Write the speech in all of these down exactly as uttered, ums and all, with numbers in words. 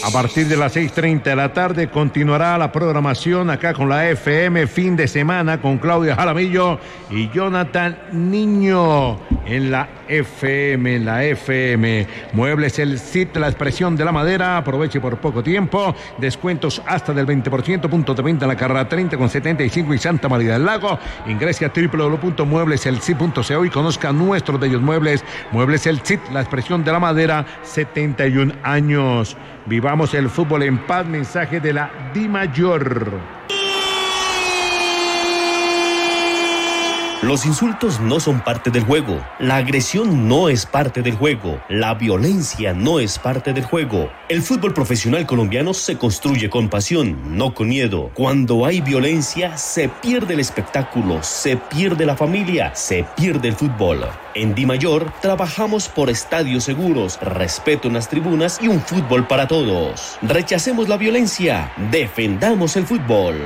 A partir de las seis treinta de la tarde continuará la programación acá con la F M fin de semana con Claudia Jaramillo y Jonathan Niño en la F M, en la F M. Muebles El Cid, la expresión de la madera. Aproveche por poco tiempo. Descuentos hasta del veinte por ciento. Punto de venta en la carrera treinta con setenta y cinco y Santa María del Lago. Ingrese a doble u doble u doble u punto muebles el cid punto co y conozca nuestros bellos muebles. Muebles El Cid, la expresión de la madera, setenta y un años. Vivamos el fútbol en paz. Mensaje de la DIMAYOR. Los insultos no son parte del juego, la agresión no es parte del juego, la violencia no es parte del juego. El fútbol profesional colombiano se construye con pasión, no con miedo. Cuando hay violencia, se pierde el espectáculo, se pierde la familia, se pierde el fútbol. En DIMAYOR trabajamos por estadios seguros, respeto en las tribunas y un fútbol para todos. Rechacemos la violencia, defendamos el fútbol.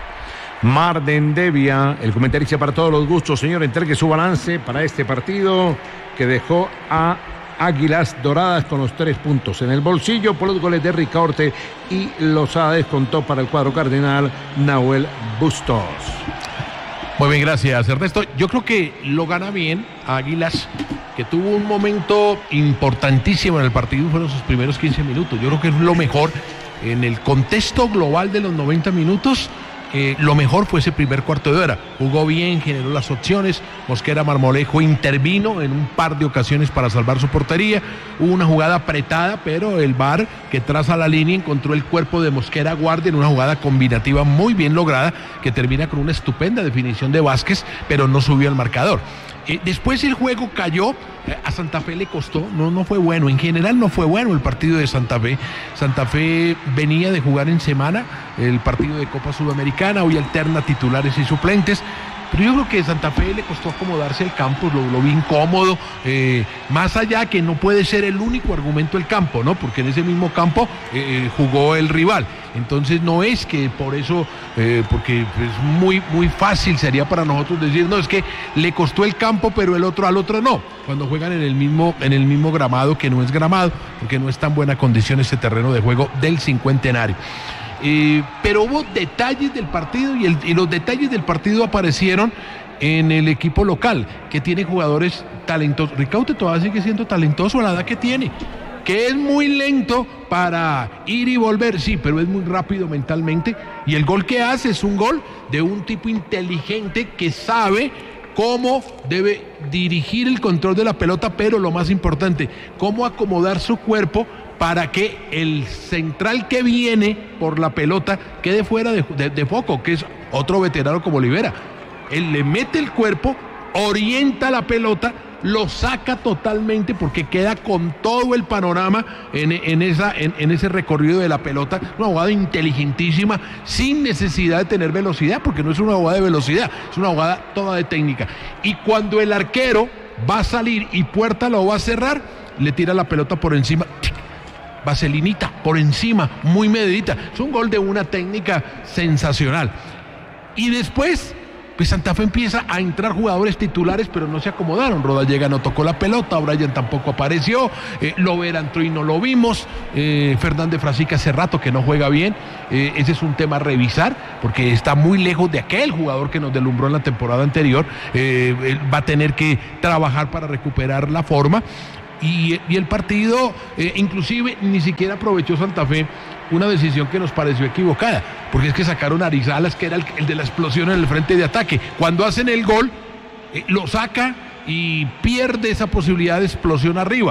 Marden Devia, el comentarista para todos los gustos. Señor, entregue su balance para este partido que dejó a Águilas Doradas con los tres puntos en el bolsillo por los goles de Ricaurte y Lozada descontó para el cuadro cardenal Nahuel Bustos. Muy bien, gracias Ernesto. Yo creo que lo gana bien Águilas, que tuvo un momento importantísimo en el partido, fueron sus primeros quince minutos. Yo creo que es lo mejor en el contexto global de los noventa minutos. Eh, lo mejor fue ese primer cuarto de hora. Jugó bien, generó las opciones. Mosquera Marmolejo intervino en un par de ocasiones para salvar su portería. Hubo una jugada apretada, pero el V A R que traza la línea encontró el cuerpo de Mosquera Guardia en una jugada combinativa muy bien lograda que termina con una estupenda definición de Vázquez, pero no subió al marcador. Eh, después el juego cayó, eh, a Santa Fe le costó, no, no fue bueno, en general no fue bueno el partido de Santa Fe. Santa Fe venía de jugar en semana el partido de Copa Sudamericana, hoy alterna titulares y suplentes, pero yo creo que a Santa Fe le costó acomodarse el campo, lo, lo vi incómodo, eh, más allá que no puede ser el único argumento el campo, ¿no? Porque en ese mismo campo eh, jugó el rival, entonces no es que por eso, eh, porque es muy, muy fácil sería para nosotros decir, no, es que le costó el campo, pero el otro al otro no, cuando juegan en el mismo, en el mismo gramado, que no es gramado, porque no es tan buena condición ese terreno de juego del Cincuentenario. Eh, pero hubo detalles del partido y, el, y los detalles del partido aparecieron en el equipo local, que tiene jugadores talentosos. Ricaurte todavía sigue siendo talentoso a la edad que tiene, que es muy lento para ir y volver, sí, pero es muy rápido mentalmente, y el gol que hace es un gol de un tipo inteligente que sabe cómo debe dirigir el control de la pelota, pero lo más importante, cómo acomodar su cuerpo para que el central que viene por la pelota quede fuera de, de, de foco, que es otro veterano como Olivera. Él le mete el cuerpo, orienta la pelota, lo saca totalmente porque queda con todo el panorama en, en, esa, en, en ese recorrido de la pelota. Una jugada inteligentísima, sin necesidad de tener velocidad, porque no es una jugada de velocidad, es una jugada toda de técnica. Y cuando el arquero va a salir y Puerta lo va a cerrar, le tira la pelota por encima, vaselinita, por encima, muy medidita. Es un gol de una técnica sensacional. Y después, pues Santa Fe empieza a entrar jugadores titulares, pero no se acomodaron. Rodallega no tocó la pelota, Brian tampoco apareció, eh, Lovera entró y no lo vimos, eh, Fernández Frasica hace rato que no juega bien, eh, ese es un tema a revisar, porque está muy lejos de aquel jugador que nos deslumbró en la temporada anterior, eh, él va a tener que trabajar para recuperar la forma. Y, y el partido, eh, inclusive, ni siquiera aprovechó Santa Fe una decisión que nos pareció equivocada, porque es que sacaron a Arizalas, que era el, el de la explosión en el frente de ataque. Cuando hacen el gol, eh, lo saca y pierde esa posibilidad de explosión arriba.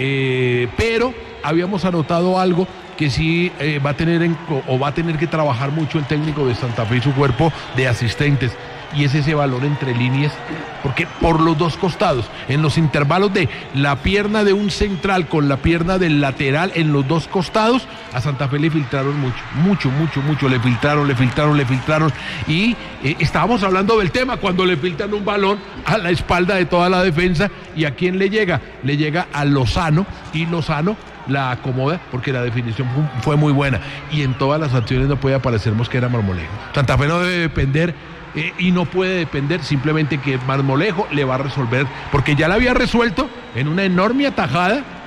Eh, pero habíamos anotado algo que sí eh, va a tener en, o va a tener que trabajar mucho el técnico de Santa Fe y su cuerpo de asistentes, y es ese valor entre líneas, porque por los dos costados, en los intervalos de la pierna de un central con la pierna del lateral en los dos costados, a Santa Fe le filtraron mucho, mucho, mucho, mucho, le filtraron, le filtraron, le filtraron, y eh, estábamos hablando del tema cuando le filtran un balón a la espalda de toda la defensa, y ¿a quién le llega? Le llega a Lozano, y Lozano la acomoda porque la definición fue muy buena, y en todas las acciones no puede aparecer Mosquera Marmolejo. Santa Fe no debe depender eh, y no puede depender simplemente que Marmolejo le va a resolver, porque ya la había resuelto en una enorme atajada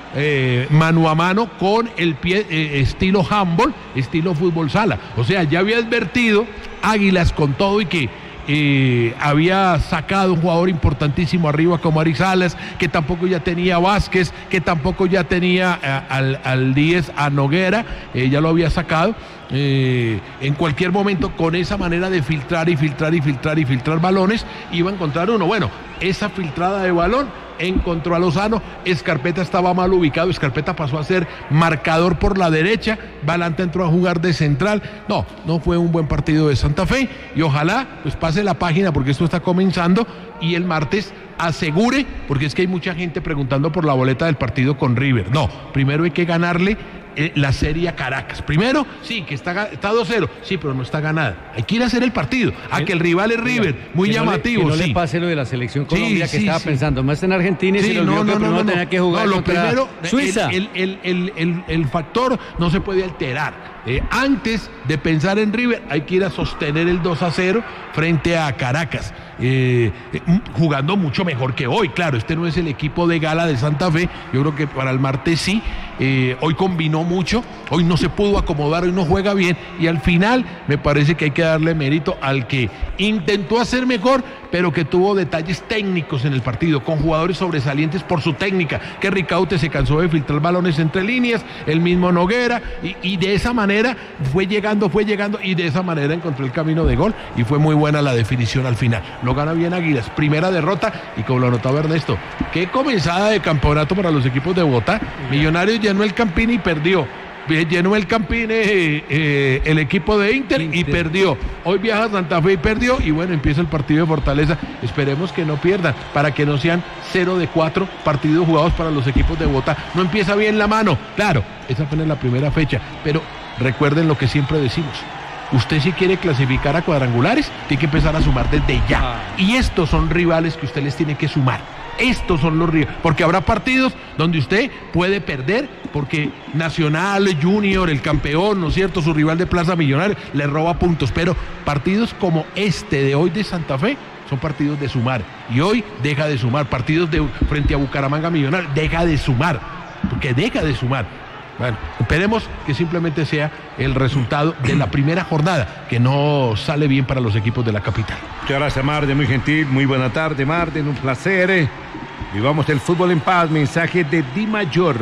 eh, mano a mano con el pie eh, estilo handball, estilo fútbol sala. O sea, ya había advertido Águilas con todo y que Eh, había sacado un jugador importantísimo arriba como Ari Salas, que tampoco ya tenía Vázquez, que tampoco ya tenía eh, al, al diez a Noguera, eh, ya lo había sacado. Eh, en cualquier momento, con esa manera de filtrar y filtrar y filtrar y filtrar balones, iba a encontrar uno. Bueno, esa filtrada de balón encontró a Lozano. Escarpeta estaba mal ubicado, Escarpeta pasó a ser marcador por la derecha, Balanta entró a jugar de central. No, no fue un buen partido de Santa Fe, y ojalá pues pase la página, porque esto está comenzando, y el martes asegure, porque es que hay mucha gente preguntando por la boleta del partido con River. No, primero hay que ganarle eh, la serie a Caracas. Primero, sí, que está, está dos cero, sí, pero no está ganada. Hay que ir a hacer el partido, a que el rival es River, muy que llamativo. No le, que no sí. le pase lo de la selección Colombia, sí, que sí, estaba sí. pensando más en Argentina, y Sí, se le olvidó no, que no, primero no, no, tenía que jugar no, lo contra primero, Suiza. El, el, el, el, el factor no se puede alterar. Eh, antes de pensar en River, hay que ir a sostener el dos a cero frente a Caracas. Eh, eh, jugando mucho mejor que hoy, claro, este no es el equipo de gala de Santa Fe, yo creo que para el martes sí. Eh, hoy combinó mucho, hoy no se pudo acomodar, hoy no juega bien, y al final me parece que hay que darle mérito al que intentó hacer mejor, pero que tuvo detalles técnicos en el partido, con jugadores sobresalientes por su técnica, que Ricaute se cansó de filtrar balones entre líneas, el mismo Noguera, y, y de esa manera fue llegando, fue llegando, y de esa manera encontró el camino de gol, y fue muy buena la definición al final. Lo gana bien Águilas, primera derrota, y como lo anotaba Ernesto, qué comenzada de campeonato para los equipos de Bogotá. Millonarios llenó el Campín y perdió. Llenó el Campín eh, eh, el equipo de Inter, Inter y perdió. Hoy viaja a Santa Fe y perdió, y bueno, empieza el partido de Fortaleza. Esperemos que no pierdan, para que no sean cero de cuatro partidos jugados para los equipos de Bogotá. No empieza bien la mano, claro, esa apenas la primera fecha, pero recuerden lo que siempre decimos: usted, si quiere clasificar a cuadrangulares, tiene que empezar a sumar desde ya. Ah. Y estos son rivales que usted les tiene que sumar. Estos son los rivales, porque habrá partidos donde usted puede perder, porque Nacional, Junior, el campeón, ¿no es cierto?, su rival de Plaza Millonario, le roba puntos. Pero partidos como este de hoy de Santa Fe son partidos de sumar. Y hoy deja de sumar. Partidos de frente a Bucaramanga Millonario, deja de sumar, porque deja de sumar. Bueno, esperemos que simplemente sea el resultado de la primera jornada, que no sale bien para los equipos de la capital. Muchas gracias, Marden, muy gentil, muy buena tarde, Marden, un placer. Vivamos el fútbol en paz, mensaje de Di Mayor.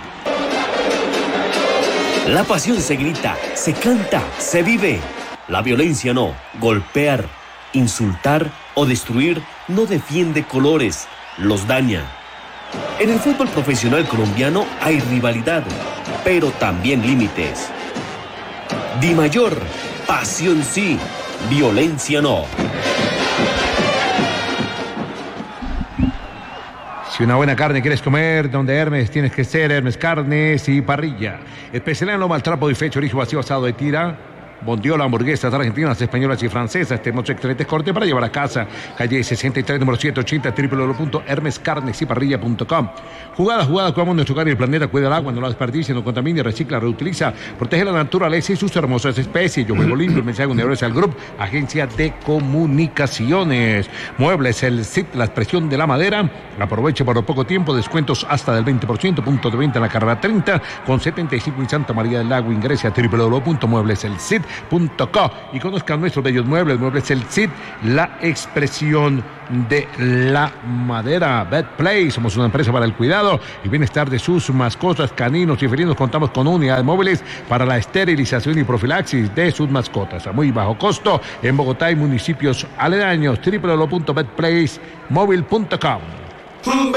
La pasión se grita, se canta, se vive. La violencia no. Golpear, insultar o destruir no defiende colores, los daña. En el fútbol profesional colombiano hay rivalidad, pero también límites. Di Mayor, pasión sí, violencia no. Si una buena carne quieres comer, donde Hermes tienes que ser, Hermes Carnes y Parrilla. Especial en lo maltrapo y fecho, origen vacío, asado de tira. Bondiola, hamburguesas argentinas, españolas y francesas. Tenemos excelentes cortes para llevar a casa. Calle sesenta y tres, número ciento ochenta, doble u doble u doble u punto hermes carnes y parrilla punto com. Jugada, jugada, cuidamos nuestro hogar y el planeta. Cuida el agua, no la desperdicie, no contamine, recicla, reutiliza. Protege la naturaleza y sus hermosas especies. Yo juego limpio, el mensaje universal Group, agencia de comunicaciones. Muebles, el C I T, la expresión de la madera. Aproveche por poco tiempo, descuentos hasta del veinte por ciento. Punto de venta en la carrera treinta con setenta y cinco en Santa María del Lago. Ingrese a doble u doble u doble u punto muebles el C I D punto co y conozcan nuestros bellos muebles. Muebles el C I D, la expresión de la madera. Betplay, somos una empresa para el cuidado y bienestar de sus mascotas, caninos y felinos. Contamos con unidades móviles para la esterilización y profilaxis de sus mascotas a muy bajo costo en Bogotá y municipios aledaños. doble u doble u doble u punto betplace móvil punto com.